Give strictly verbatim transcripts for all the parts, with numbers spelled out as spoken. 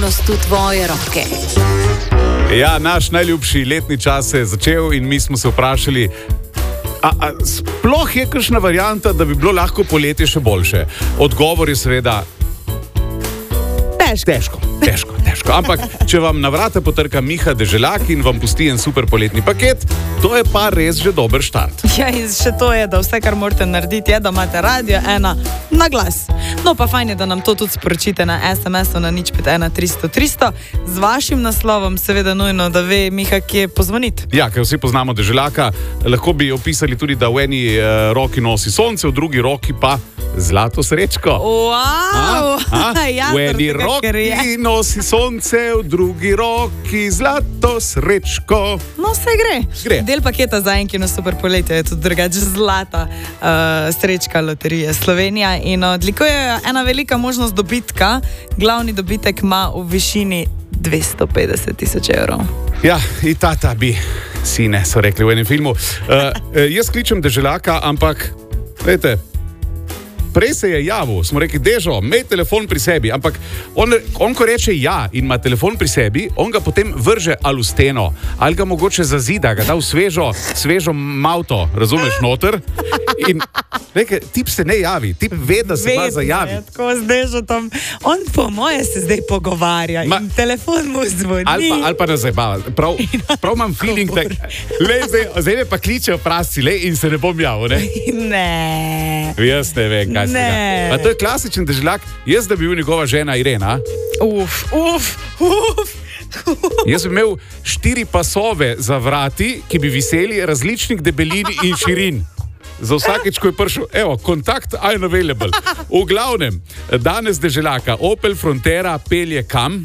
pozornost v tvoje roke. Ja, naš najljubši letni čas se je začel in mi smo se vprašali, a, a sploh je kakšna varianta, da bi bilo lahko poletje še boljše? Odgovor je seveda Težko. težko, težko, težko. Ampak, če vam na vrata potrka Miha Deželak in vam pusti en super poletni paket, to je pa res že dober štart. Ja, in še to je, da vse, kar morate narediti, je, da imate radio ena na glas. No, pa fajn je, da nam to tudi sporočite na es em esu na nič pet ena tristo tristo z vašim naslovom, seveda nujno, da ve Miha, kje pozvoniti. Ja, ker vsi poznamo Deželaka, lahko bi opisali tudi, da v eni uh, roki nosi sonce, v drugi roki pa zlato srečko. Wow! A? A? Ja, v eni tega, ker je. roki nosi sonce, v drugi roki zlato srečko. No, vse gre. Gre. Del paketa za enkino super poletje je tudi drugače zlata uh, srečka Loterije Slovenija in odlikuje ena velika možnost dobitka. Glavni dobitek ima v višini dvesto petdeset tisoč evrov. Ja, in tata bi, sine, so rekli v enem filmu. Uh, jaz kličem Deželaka, ampak, veste, prej se je javil, smo rekli, Dežo, imej telefon pri sebi, ampak on, on ko reče ja in ima telefon pri sebi, on ga potem vrže ali v steno, ali ga mogoče zazida, ga da v svežo, svežo mavto, razumeš, noter. In reče, tip se ne javi, tip ve, da se ima zajavi. Tako zdaj že tam, on po moje se zdaj pogovarja Ma, in telefon mu zvoni. Ali pa, ali pa ne zabava, prav, prav imam feeling, da zdaj, zdaj me pa kličejo prasci, le, in se ne bom javil, ne? Ne. Jaz ne vem, kaj se da. To je klasičen Deželak, jaz da bi bil njegova žena Irena. Uf, uf, uf. Jaz bi imel štiri pasove za vrati, ki bi viseli različnih debelin in širin. Za vsakeč, ko je prišel, evo, kontakt unavailable. V glavnem, danes Deželaka, Opel Frontera pelje kam?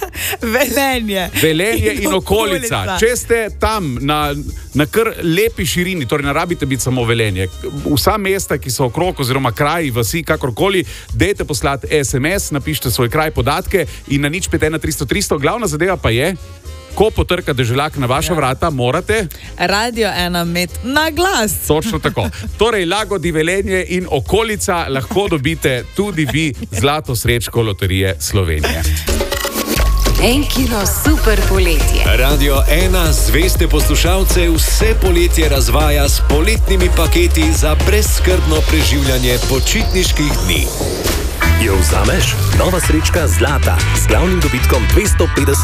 Velenje. Velenje in, in okolica. okolica. Če ste tam na, na kar lepi širini, torej ne rabite biti samo Velenje, vsa mesta, ki so okrog oziroma kraji, vasi, kakorkoli, dejte poslati es em es, napišite svoj kraj, podatke in na nič pet ena tristo tristo. Glavna zadeva pa je, ko potrka Deželak na vaša ja. vrata, morate radio ena imeti na glas. Točno tako. Torej, Lagodi, Velenje in okolica lahko dobite tudi vi zlato srečko Loterije Slovenije. Enkino super poletje. Radio ena zveste poslušalce vse poletje razvaja s poletnimi paketi za brezskrbno preživljanje počitniških dni. Jo vzameš? Nova srečka Zlata z glavnim dobitkom dvesto petdeset